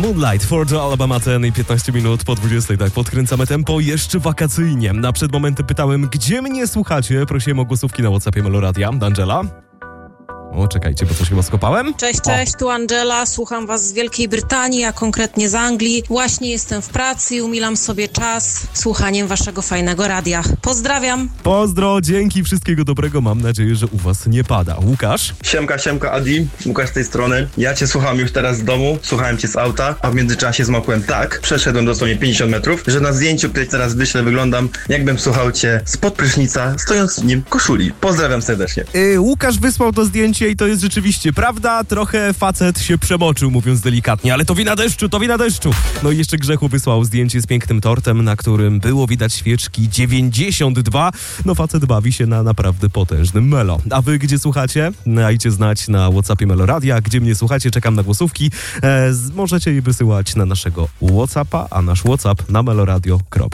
Moonlight for the Alabama 10 i 15 minut po 20. Tak, podkręcamy tempo jeszcze wakacyjnie. A przed momentem pytałem, gdzie mnie słuchacie? Prosiłem o głosówki na WhatsAppie Meloradia. Angela? O, czekajcie, bo coś chyba skopałem. Cześć, tu Angela, słucham was z Wielkiej Brytanii, a konkretnie z Anglii. Właśnie jestem w pracy i umilam sobie czas słuchaniem waszego fajnego radia. Pozdrawiam. Pozdro, dzięki, wszystkiego dobrego, mam nadzieję, że u was nie pada. Łukasz? Siemka Adi, Łukasz z tej strony. Ja cię słucham już teraz z domu, słuchałem cię z auta, a w międzyczasie zmokłem tak, przeszedłem dosłownie 50 metrów, że na zdjęciu, które teraz wyślę, wyglądam, jakbym słuchał cię spod prysznica, stojąc w nim koszuli. Pozdrawiam serdecznie. Łukasz wysłał to zdjęcie i to jest rzeczywiście prawda, trochę facet się przemoczył, mówiąc delikatnie, ale to wina deszczu. No i jeszcze Grzechu wysłał zdjęcie z pięknym tortem, na którym było widać świeczki 92. No facet bawi się na naprawdę potężnym Melo. A wy gdzie słuchacie? Dajcie znać na WhatsAppie Meloradia, gdzie mnie słuchacie, czekam na głosówki. Możecie je wysyłać na naszego WhatsAppa, a nasz WhatsApp na meloradio.pl.